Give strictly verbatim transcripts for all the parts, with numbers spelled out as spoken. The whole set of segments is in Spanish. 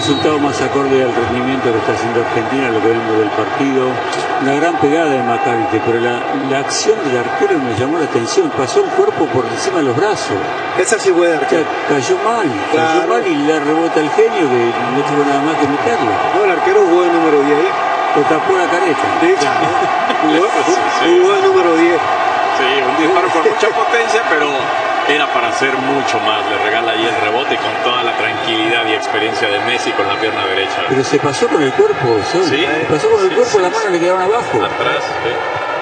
resultado más acorde al rendimiento que está haciendo Argentina, lo que vemos del partido. Una gran pegada de McAllister, pero la, la acción del arquero me llamó la atención. Pasó el cuerpo por encima de los brazos. Esa sí fue de arquero. O sea, cayó mal, claro. cayó mal y le rebota el genio que no tuvo nada más que meterlo. No, el arquero jugó el número diez ahí. Le tapó la careta. Sí, claro. jugó, Sí, sí. jugó el número diez. Sí, un disparo con mucha potencia, pero era para hacer mucho más. Le regala ahí el rebote con toda la tranquilidad y experiencia de Messi con la pierna derecha. Pero se pasó con el cuerpo, Sol. Sí, pasó con el sí, cuerpo, sí, las manos sí. le quedaron abajo. Atrás, sí.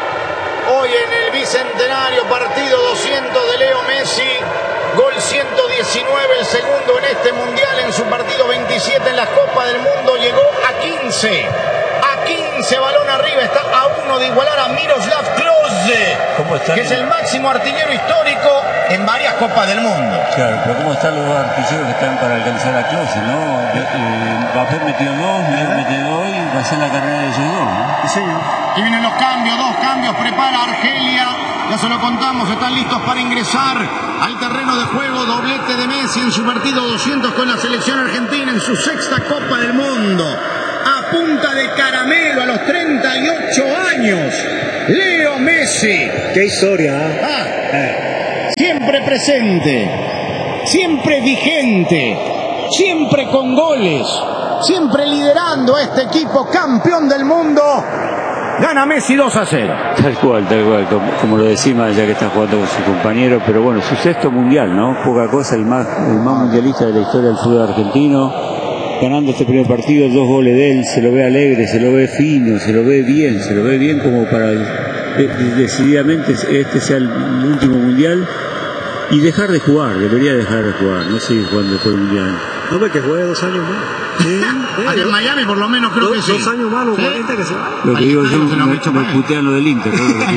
Hoy en el Bicentenario, partido doscientos de Leo Messi, gol ciento diecinueve, el segundo en este Mundial, en su partido veintisiete en la Copa del Mundo, llegó a quince. A quince, balón arriba, está a uno de igualar a Miroslav Klose, ¿Cómo está? que es el máximo artillero histórico en varias Copas del Mundo. Claro, pero ¿cómo están los dos artilleros que están para alcanzar a Klose, no? Eh, Mbappé metió dos, Messi metió dos y va a ser la carrera de ellos dos, ¿no? Sí, Y vienen los cambios, dos cambios, prepara Argelia, ya se lo contamos, están listos para ingresar al terreno de juego, doblete de Messi en su partido doscientos con la selección argentina en su sexta Copa del Mundo. A punta de caramelo a los treinta y ocho años, Leo Messi. qué historia, ¿eh? Ah, eh. Siempre presente, siempre vigente, siempre con goles, siempre liderando a este equipo campeón del mundo. Gana Messi dos a cero. Tal cual, tal cual, como, como lo decimos ya que está jugando con su compañero, pero bueno, su sexto mundial, ¿no? Poca cosa, el más, el más mundialista de la historia del fútbol argentino, ganando este primer partido, dos goles de él, se lo ve alegre, se lo ve fino, se lo ve bien, se lo ve bien como para eh, decididamente este sea el último mundial y dejar de jugar, debería dejar de jugar, no seguir jugando todo el mundial. No, ve que juegue dos años más. Sí, Aquí en Miami por lo menos creo dos, que sí. Dos años más, los ¿Sí? cuarenta que se va. Lo que digo yo, Se lo han me, hecho me mal. putean lo del Inter. Todo lo que-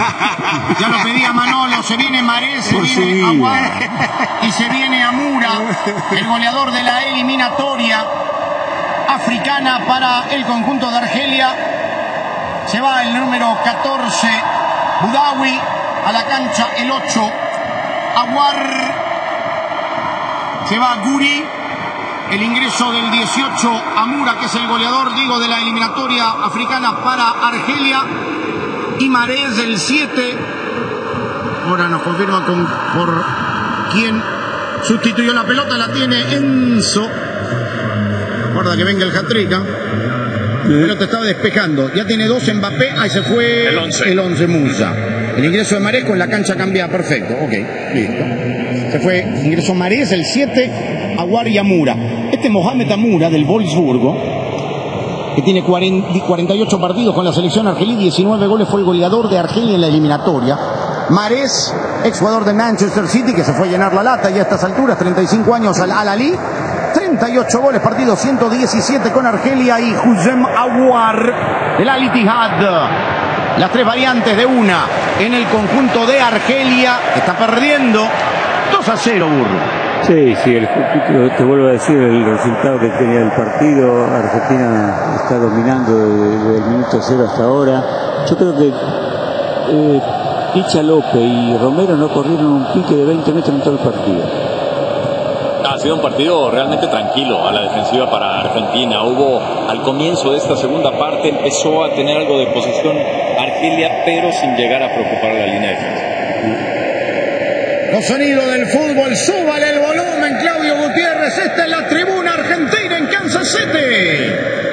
Ya lo pedía Manolo, se viene Marés, se Por su viene vida. Aguar y se viene Amura, el goleador de la eliminatoria africana para el conjunto de Argelia. Se va el número catorce, Boudaoui, a la cancha el ocho, Aguar. Se va Guri, el ingreso del dieciocho, Amura, que es el goleador, digo, de la eliminatoria africana para Argelia. Y Marés del siete. Ahora nos confirman con, por quién sustituyó la pelota. La tiene Enzo. Guarda que venga el hat-trick. ¿eh? La pelota estaba despejando. Ya tiene dos Mbappé. Ahí se fue El once. el once Musa. El ingreso de Marés con la cancha cambiada. Perfecto. Ok, listo. Se fue ingreso Marés, el siete, Aguar y Amura. Este Mohamed Amura del Wolfsburgo, que tiene cuarenta y ocho partidos con la selección argelí, diecinueve goles, fue el goleador de Argelia en la eliminatoria. Marés, exjugador de Manchester City, que se fue a llenar la lata y a estas alturas, treinta y cinco años al Al-Ahly, treinta y ocho goles, partido ciento diecisiete con Argelia, y Houssem Aouar del Al-Ittihad. Las tres variantes de una en el conjunto de Argelia, que está perdiendo dos a cero, Burro. Sí, sí, el, te vuelvo a decir el resultado que tenía el partido. Argentina está dominando desde el minuto cero hasta ahora. Yo creo que eh, Picha López y Romero no corrieron un pique de veinte metros en todo el partido. Ha sido un partido realmente tranquilo a la defensiva para Argentina. Hubo, al comienzo de esta segunda parte, empezó a tener algo de posesión Argelia, pero sin llegar a preocupar a la línea de defensa. Los sonidos del fútbol, súbale el volumen, Claudio Gutiérrez. Esta es la tribuna argentina en Kansas City.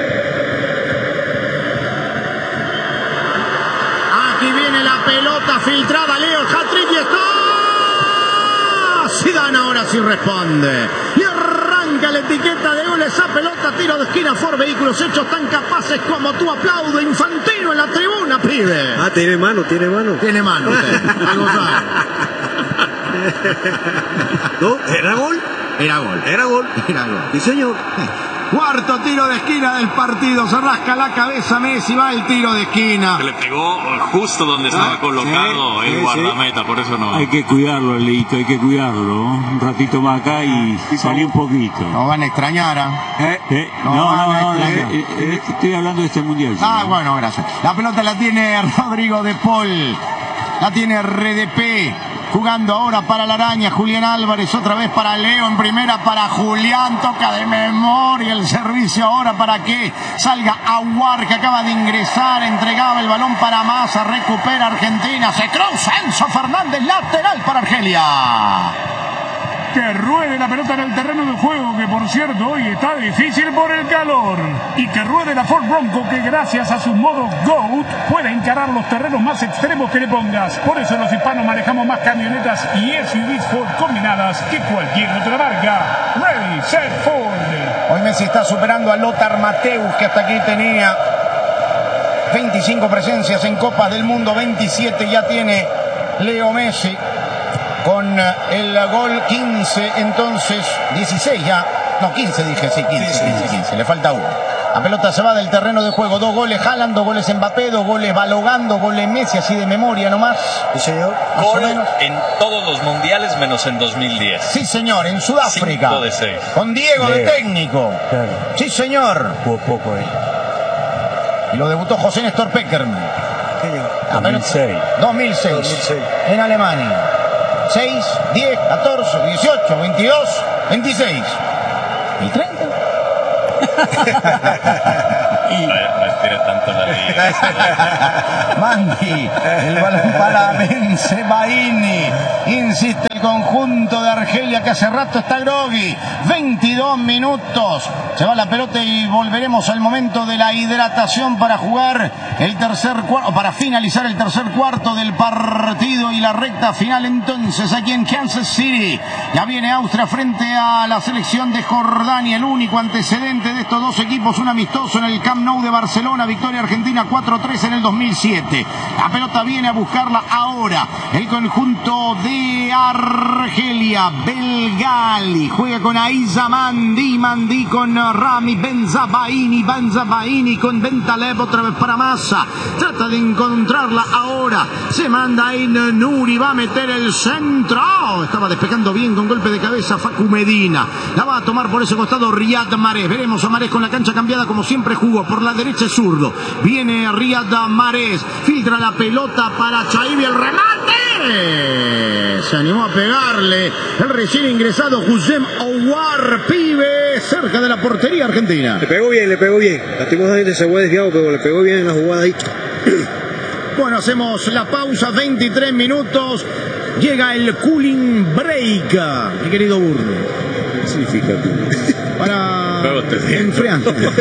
Aquí viene la pelota filtrada, Leo, el hat-trick y está. Zidane ahora sí responde. Y arranca la etiqueta de gol. Esa pelota, tiro de esquina, Ford Vehículos Hechos tan capaces como tú. Aplaudo Infantino en la tribuna, pibe. Ah, tiene mano, tiene mano. Tiene mano usted, algo sabe. No, era gol. Era gol. Era gol. Era gol. Sí, señor. Cuarto tiro de esquina del partido. Se rasca la cabeza Messi. Va el tiro de esquina. Se le pegó justo donde estaba Ah, colocado sí, el sí, guardameta, por eso no. Hay que cuidarlo, Leito, hay que cuidarlo. Un ratito más acá y salió un poquito. No van a extrañar. ¿eh? Eh, Eh, No, no, no, no, eh, eh, eh, eh, estoy hablando de este mundial. Ah, sí. bueno, gracias. La pelota la tiene Rodrigo de Paul. La tiene R D P. Jugando ahora para la araña, Julián Álvarez, otra vez para Leo, en primera para Julián, toca de memoria el servicio ahora para que salga Aguar, que acaba de ingresar, entregaba el balón para Massa, recupera Argentina, se cruza Enzo Fernández, lateral para Argelia. Que ruede la pelota en el terreno de juego, que por cierto hoy está difícil por el calor. Y que ruede la Ford Bronco, que gracias a su modo GOAT puede encarar los terrenos más extremos que le pongas. Por eso los hispanos manejamos más camionetas y S U Vs Ford combinadas que cualquier otra marca. Ready, set, Ford. Hoy Messi está superando a Lothar Matthäus, que hasta aquí tenía veinticinco presencias en Copas del Mundo, veintisiete ya tiene Leo Messi. Con el gol quince, entonces dieciséis ya. No, quince dije, sí, quince, sí, quince, quince. Le falta uno. La pelota se va del terreno de juego. Dos goles Haaland, dos goles Mbappé, dos goles Balogan, dos goles Messi, así de memoria nomás. Sí, señor. Gol en todos los mundiales menos en dos mil diez. Sí, señor, en Sudáfrica. cinco de seis. Con Diego de Leo. técnico. Claro. Sí, señor. Jugó poco ahí. Y lo debutó José Néstor Peckerman. Señor. La pelota- dos mil seis. dos mil seis. dos mil seis. En Alemania. seis, diez, catorce, dieciocho, veintidós, veintiséis. ¿Y treinta? No estire tanto la liga. Mandi, el balón para Bensebaini. Insiste el conjunto de Argelia, que hace rato está groggy. veintidós minutos. Se va la pelota y volveremos al momento de la hidratación para jugar el tercer cuarto, para finalizar el tercer cuarto del partido y la recta final entonces aquí en Kansas City. Ya viene Austria frente a la selección de Jordania, el único antecedente de estos dos equipos, un amistoso en el Camp Nou de Barcelona, victoria argentina cuatro tres en el dos mil siete. La pelota viene a buscarla ahora el conjunto de Argelia. Belgali juega con Aiza Mandi, Mandi con Rami Benzabaini, Benzabaini con Bentaleb, otra vez para Massa, trata de encontrarla ahora, se manda en Nuri, va a meter el centro, oh, estaba despejando bien con golpe de cabeza Facu Medina, la va a tomar por ese costado Riyad Mahrez. Veremos a Mahrez con la cancha cambiada como siempre jugó, por la derecha es zurdo, viene Riyad Mahrez, filtra la pelota para Chaibi, el remate, se animó a pegarle el recién ingresado Hussein Aouar, pibe, cerca de la portería argentina. Le pegó bien, le pegó bien. Lastimosamente se fue desviado, pero le pegó bien en la jugada ahí. Bueno, hacemos la pausa, veintitrés minutos. Llega el cooling break, mi querido Burro. ¿Qué significa? Para enfriar.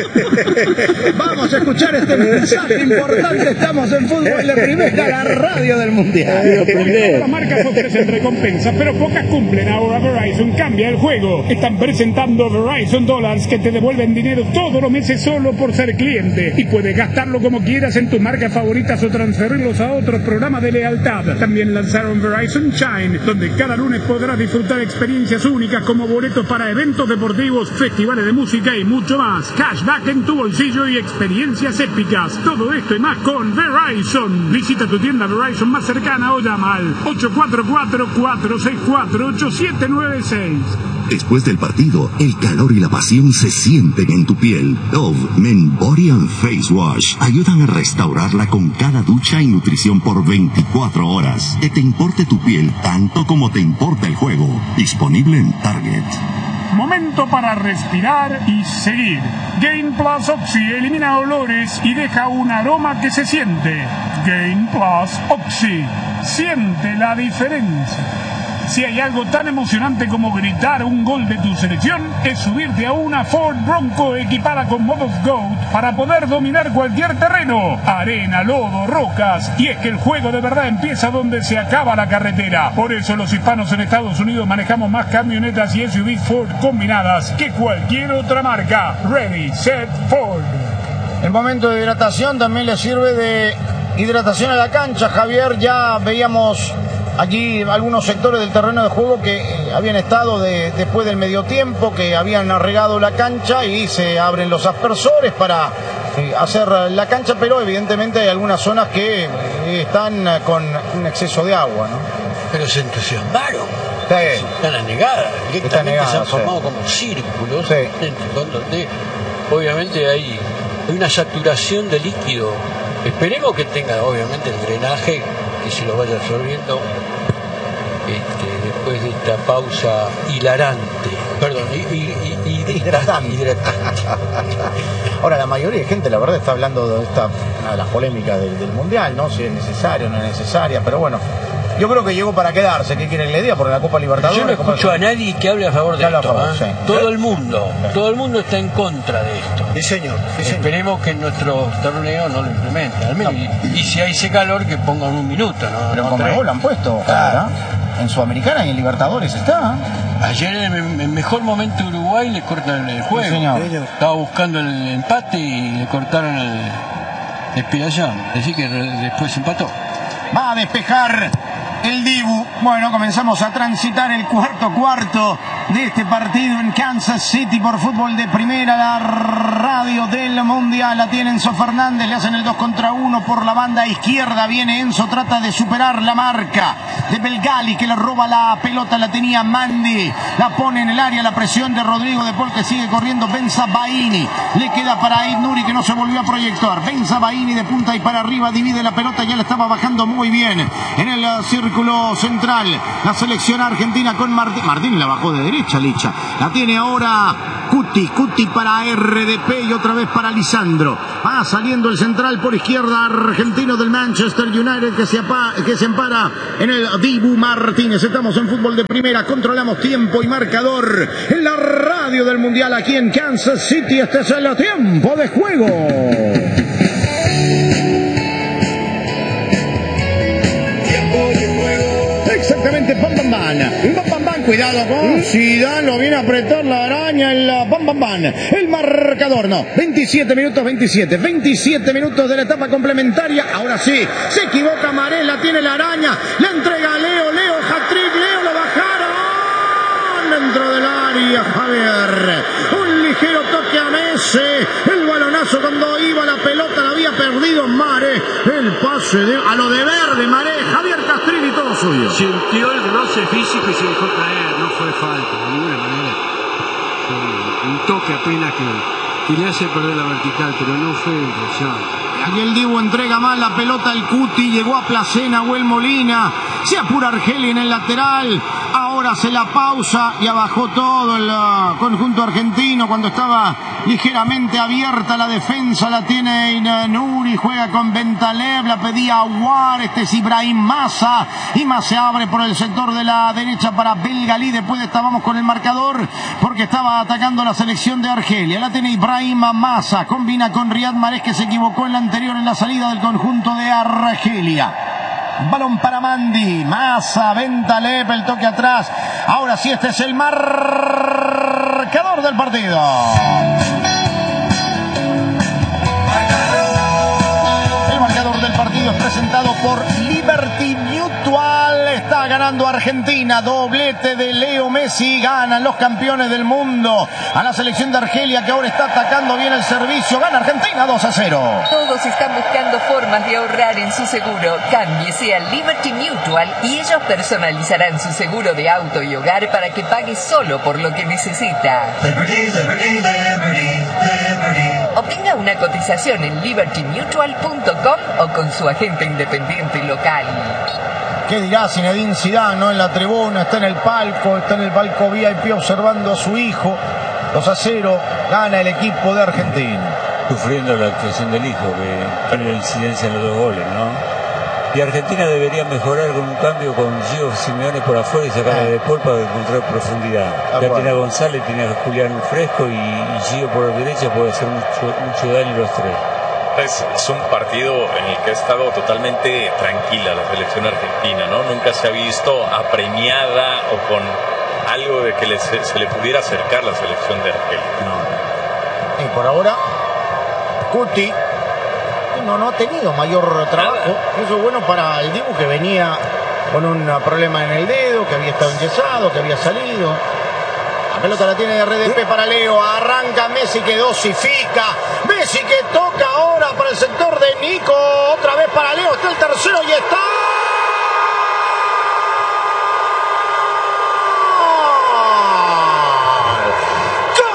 Vamos a escuchar este mensaje importante. Estamos en Fútbol de Primera, la radio del Mundial. Las marcas ofrecen recompensas, pero pocas cumplen. Ahora Verizon cambia el juego. Están presentando Verizon Dollars, que te devuelven dinero todos los meses solo por ser cliente. Y puedes gastarlo como quieras en tus marcas favoritas o transferirlos a otros programas de lealtad. También lanzaron Verizon Shine, donde cada lunes podrás disfrutar experiencias únicas como boletos para eventos deportivos, festivales de música y mucho más. Cashback en tu bolsillo y experiencias épicas. Todo esto y más con Verizon. Visita tu tienda Verizon más cercana o llama al ocho cuatro cuatro, cuatro seis cuatro, ocho siete nueve seis. Después del partido, el calor y la pasión se sienten en tu piel. Dove Men Body and Face Wash ayudan a restaurarla con cada ducha y nutrición por veinticuatro horas. Que te importe tu piel tanto como te importa el juego. Disponible en Target. Momento para respirar y seguir. Gain Plus Oxy elimina olores y deja un aroma que se siente. Gain Plus Oxy. Siente la diferencia. Si hay algo tan emocionante como gritar un gol de tu selección, es subirte a una Ford Bronco equipada con modos GOAT para poder dominar cualquier terreno, arena, lodo, rocas. Y es que el juego de verdad empieza donde se acaba la carretera. Por eso los hispanos en Estados Unidos manejamos más camionetas y S U Vs Ford combinadas que cualquier otra marca. Ready, set, Ford. El momento de hidratación también le sirve de hidratación a la cancha, Javier. Ya veíamos aquí algunos sectores del terreno de juego que habían estado de, después del medio tiempo, que habían regado la cancha y se abren los aspersores para eh, hacer la cancha, pero evidentemente hay algunas zonas que eh, están con un exceso de agua, ¿no? Pero se entusiasmaron. Sí. Están anegadas. Directamente negada, se han sí. formado como círculos. Sí. Donde obviamente hay, hay una saturación de líquido. Esperemos que tenga obviamente el drenaje, que se lo vaya absorbiendo después de esta pausa hilarante. Perdón, y, y, y, y hidratante. hidratante. Ahora, la mayoría de gente, la verdad, está hablando de esta, una de las polémicas del, del Mundial, ¿no? Si es necesario o no es necesaria, pero bueno, yo creo que llegó para quedarse. ¿Qué quiere que le diga? Por la Copa Libertadores. Yo no escucho a nadie que hable a favor de esto. Favor, ¿eh? Sí. Todo el mundo, sí. todo el mundo está en contra de esto. Sí, señor. Sí, señor. Esperemos que en nuestro torneo no lo implementen. Al menos, no. y, y si hay ese calor, que pongan un minuto, ¿no? Pero no con Conmebol lo han puesto, claro. En Sudamericana y en Libertadores está. Ayer en el mejor momento de Uruguay le cortan el juego. Sí, señor. Estaba buscando el empate y le cortaron el expiración. Así que después empató. Va a despejar el Dibu. Bueno, comenzamos a transitar el cuarto cuarto de este partido en Kansas City por Fútbol de Primera, la radio del Mundial. La tiene Enzo Fernández, le hacen el dos contra uno por la banda izquierda. Viene Enzo, trata de superar la marca de Belgali, que le roba la pelota, la tenía Mandi, la pone en el área, la presión de Rodrigo de Paul, que sigue corriendo. Benzabaini, le queda para Aid Nuri, que no se volvió a proyectar. Benzabaini de punta y para arriba, divide la pelota, ya la estaba bajando muy bien en el círculo central. La selección argentina con Martín. Martín la bajó de derecha, Licha. La tiene ahora Cuti. Cuti para R D P y otra vez para Lisandro. Va saliendo el central por izquierda argentino del Manchester United, que se, apa, que se ampara en el Dibu Martínez. Estamos en Fútbol de Primera. Controlamos tiempo y marcador en la radio del Mundial aquí en Kansas City. Este es el tiempo de juego. Exactamente, pam pam pam, pam pam pam, cuidado con Zidane, lo viene a apretar la araña, el pam pam pam, el marcador, no, veintisiete minutos, veintisiete, veintisiete minutos de la etapa complementaria. Ahora sí, se equivoca Marés, la tiene la araña, le entrega a Leo, Leo, hat-trick, Leo, lo bajaron dentro del área, Javier, un ligero toque a Messi, el balonazo cuando iba la pelota, la había perdido Marés, el pase de, a lo de verde, Marés, Javier Castrilli, todo suyo. Sintió el roce físico y se dejó caer, no fue falta, de ninguna manera. Un toque apenas que, que le hace perder la vertical, pero no fue forzado. Aquí el Dibu entrega mal la pelota al Cuti, llegó a Placena, Huel Molina, se apura Argeli en el lateral, ahora se la pausa y abajó todo el uh, conjunto argentino cuando estaba ligeramente abierta la defensa, la tiene Nuri, juega con Bentaleb, la pedía Aouar, este es Ibrahim Massa, y Massa se abre por el sector de la derecha para Belgali, después estábamos con el marcador porque estaba atacando la selección de Argelia, la tiene Ibrahim Massa, combina con Riyad Mahrez, que se equivocó en la anterior en la salida del conjunto de Argelia. Balón para Mandi, Massa, Bentaleb, el toque atrás. Ahora sí, este es el marcador del partido. El marcador del partido es presentado por Liberty Mutual. Está ganando Argentina, doblete de Leo Messi, ganan los campeones del mundo a la selección de Argelia, que ahora está atacando bien el servicio, gana Argentina dos a cero. Todos están buscando formas de ahorrar en su seguro. Cámbiese a Liberty Mutual y ellos personalizarán su seguro de auto y hogar para que pague solo por lo que necesita. Liberty, Liberty, Liberty, Liberty. Obtenga una cotización en liberty mutual punto com o con su agente independiente local. ¿Qué dirá Zinedine Zidane, no? En la tribuna, está en el palco, está en el palco V I P observando a su hijo. dos a cero, gana el equipo de Argentina. Sufriendo la actuación del hijo, que pone la incidencia en los dos goles, ¿no? Y Argentina debería mejorar con un cambio con Gio Simeone por afuera y sacar a De Paul para encontrar profundidad. Ya tiene a González, tiene a Julián Fresco y, y Gio por la derecha puede hacer mucho, mucho daño los tres. Es, es un partido en el que ha estado totalmente tranquila la selección argentina, ¿no? Nunca se ha visto apremiada o con algo de que le, se, se le pudiera acercar la selección de Argelia. No. Y por ahora, Cuti no, no ha tenido mayor trabajo. Eso es bueno para el Dibu, que venía con un problema en el dedo, que había estado enyesado, que había salido. La pelota la tiene de R D P para Leo, arranca Messi, que dosifica, Messi que toca ahora para el sector de Nico, otra vez para Leo, está el tercero y está...